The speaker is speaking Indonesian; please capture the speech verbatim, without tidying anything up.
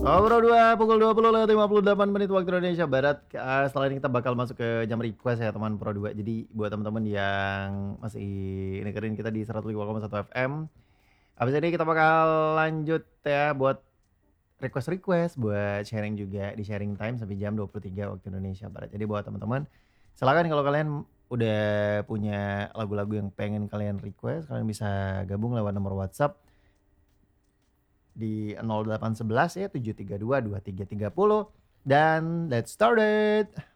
Ngobrol dua pukul dua puluh lewat lima puluh delapan menit waktu Indonesia Barat. Eee, setelah ini kita bakal masuk ke jam request ya teman Pro dua. Jadi buat teman-teman yang masih dengerin kita di seratus lima koma satu F M, habis ini kita bakal lanjut ya buat request-request, buat sharing juga di sharing time sampai jam dua puluh tiga waktu Indonesia Barat. Jadi buat teman-teman, silakan kalau kalian udah punya lagu-lagu yang pengen kalian request, kalian bisa gabung lewat nomor WhatsApp di nol delapan satu satu ya tujuh tiga dua dua tiga tiga nol dan let's start it.